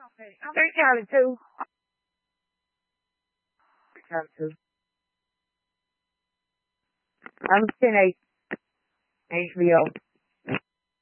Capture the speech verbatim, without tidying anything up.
Okay, I'm three Charlie two. Charlie two. I'm ten eight. H B O.